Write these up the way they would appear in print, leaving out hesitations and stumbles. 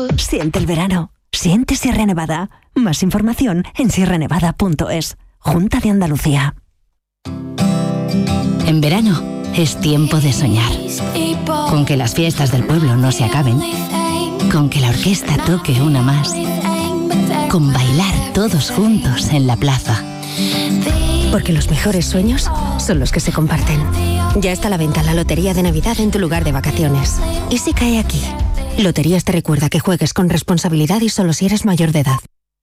Siente el verano. Siente Sierra Nevada. Más información en sierranevada.es. Junta de Andalucía. En verano es tiempo de soñar. Con que las fiestas del pueblo no se acaben. Con que la orquesta toque una más. Con bailar todos juntos en la plaza. Porque los mejores sueños son los que se comparten. Ya está a la venta la Lotería de Navidad en tu lugar de vacaciones. ¿Y si cae aquí? Loterías te recuerda que juegues con responsabilidad y solo si eres mayor de edad.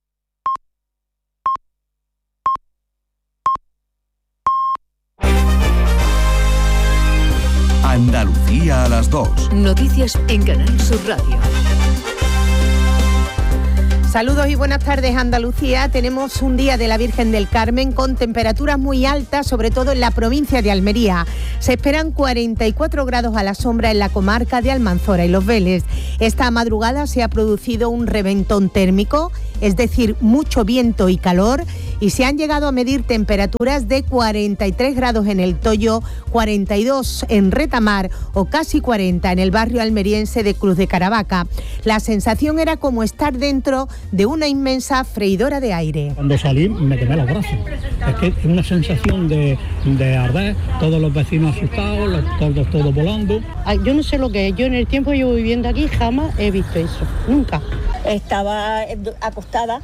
Andalucía a las 2. Noticias en Canal Sur Radio. Saludos y buenas tardes, Andalucía. Tenemos un día de la Virgen del Carmen con temperaturas muy altas, sobre todo en la provincia de Almería. Se esperan 44 grados a la sombra en la comarca de Almanzora y Los Vélez. Esta madrugada se ha producido un reventón térmico, es decir, mucho viento y calor, y se han llegado a medir temperaturas de 43 grados en El Toyo, 42 en Retamar o casi 40 en el barrio almeriense de Cruz de Caravaca. La sensación era como estar dentro de una inmensa freidora de aire. Cuando salí me quemé los brazos. Es que es una sensación de arder, todos los vecinos asustados, todos volando. Yo no sé lo que es, yo en el tiempo que llevo viviendo aquí jamás he visto eso, nunca. Estaba acostada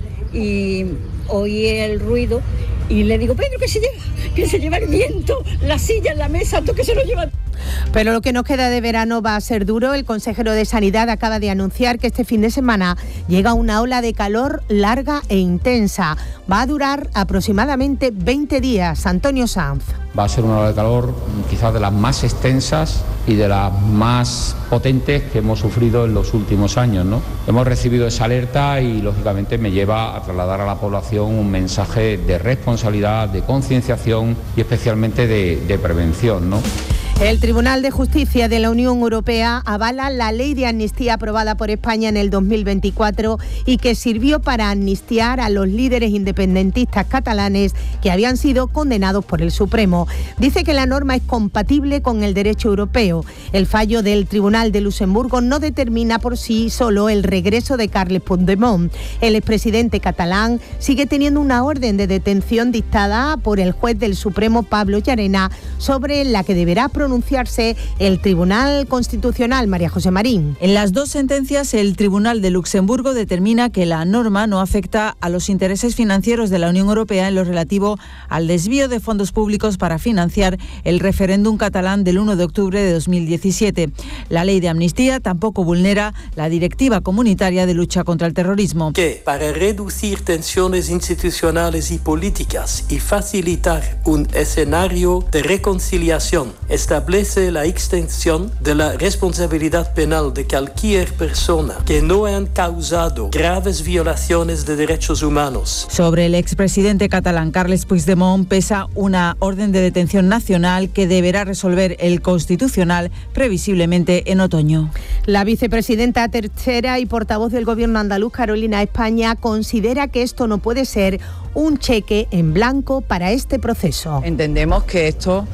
y oí el ruido y le digo, Pedro, que se lleva el viento, la silla, la mesa, todo que se lo lleva. Pero lo que nos queda de verano va a ser duro. El consejero de Sanidad acaba de anunciar que este fin de semana llega una ola de calor larga e intensa. Va a durar aproximadamente 20 días. Antonio Sanz. Va a ser una ola de calor quizás de las más extensas y de las más potentes que hemos sufrido en los últimos años, ¿no? Hemos recibido esa alerta y lógicamente me lleva a trasladar a la población un mensaje de responsabilidad, de concienciación y especialmente de prevención, ¿no? El Tribunal de Justicia de la Unión Europea avala la ley de amnistía aprobada por España en el 2024 y que sirvió para amnistiar a los líderes independentistas catalanes que habían sido condenados por el Supremo. Dice que la norma es compatible con el derecho europeo. El fallo del Tribunal de Luxemburgo no determina por sí solo el regreso de Carles Puigdemont. El expresidente catalán sigue teniendo una orden de detención dictada por el juez del Supremo Pablo Llarena, sobre la que deberá pronunciarse el Tribunal Constitucional. María José Marín. En las dos sentencias, el Tribunal de Luxemburgo determina que la norma no afecta a los intereses financieros de la Unión Europea en lo relativo al desvío de fondos públicos para financiar el referéndum catalán del 1 de octubre de 2017. La ley de amnistía tampoco vulnera la Directiva Comunitaria de Lucha contra el Terrorismo. Que para reducir tensiones institucionales y políticas y facilitar un escenario de reconciliación, establece la extensión de la responsabilidad penal de cualquier persona que no haya causado graves violaciones de derechos humanos. Sobre el expresidente catalán Carles Puigdemont pesa una orden de detención nacional que deberá resolver el Constitucional previsiblemente en otoño. La vicepresidenta tercera y portavoz del Gobierno andaluz, Carolina España, considera que esto no puede ser un cheque en blanco para este proceso. Entendemos que esto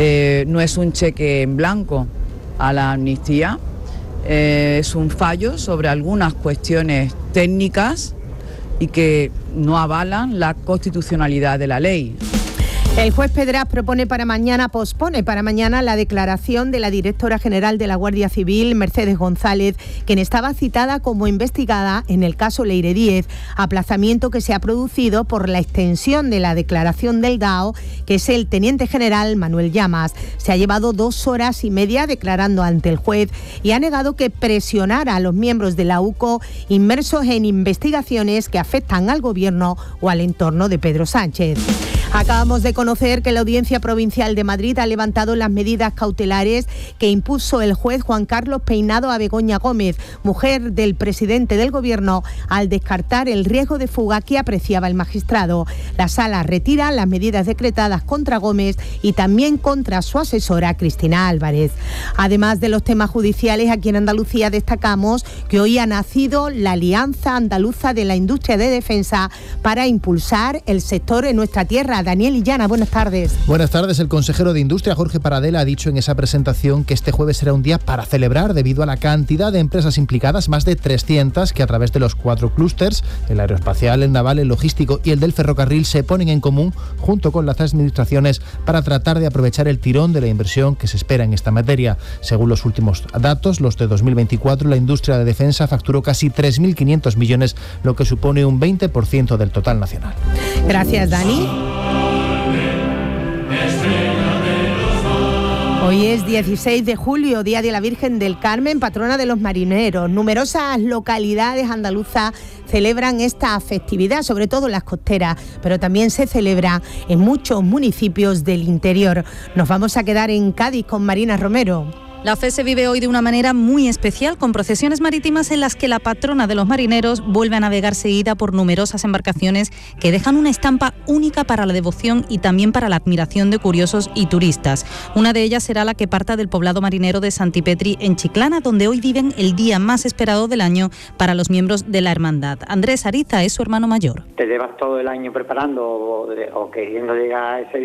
no es un cheque en blanco a la amnistía, es un fallo sobre algunas cuestiones técnicas y que no avalan la constitucionalidad de la ley. El juez Pedraz pospone para mañana la declaración de la directora general de la Guardia Civil, Mercedes González, quien estaba citada como investigada en el caso Leire Díez, aplazamiento que se ha producido por la extensión de la declaración del DAO, que es el teniente general Manuel Llamas. Se ha llevado 2 horas y media declarando ante el juez y ha negado que presionara a los miembros de la UCO inmersos en investigaciones que afectan al gobierno o al entorno de Pedro Sánchez. Acabamos de conocer que la Audiencia Provincial de Madrid ha levantado las medidas cautelares que impuso el juez Juan Carlos Peinado a Begoña Gómez, mujer del presidente del Gobierno, al descartar el riesgo de fuga que apreciaba el magistrado. La Sala retira las medidas decretadas contra Gómez y también contra su asesora Cristina Álvarez. Además de los temas judiciales, aquí en Andalucía destacamos que hoy ha nacido la Alianza Andaluza de la Industria de Defensa para impulsar el sector en nuestra tierra. Iberdrola. Daniel Illana, buenas tardes. Buenas tardes. El consejero de Industria, Jorge Paradela, ha dicho en esa presentación que este jueves será un día para celebrar debido a la cantidad de empresas implicadas, más de 300, que a través de los 4 clústers, el aeroespacial, el naval, el logístico y el del ferrocarril, se ponen en común junto con las administraciones para tratar de aprovechar el tirón de la inversión que se espera en esta materia. Según los últimos datos, los de 2024, la industria de defensa facturó casi 3.500 millones, lo que supone un 20% del total nacional. Gracias, Dani. Hoy es 16 de julio, Día de la Virgen del Carmen, patrona de los marineros. Numerosas localidades andaluzas celebran esta festividad, sobre todo en las costeras, pero también se celebra en muchos municipios del interior. Nos vamos a quedar en Cádiz con Marina Romero. La fe se vive hoy de una manera muy especial, con procesiones marítimas en las que la patrona de los marineros vuelve a navegar seguida por numerosas embarcaciones que dejan una estampa única para la devoción y también para la admiración de curiosos y turistas. Una de ellas será la que parta del poblado marinero de Santipetri, en Chiclana, donde hoy viven el día más esperado del año para los miembros de la hermandad. Andrés Ariza es su hermano mayor. Te llevas todo el año preparando o queriendo llegar a ese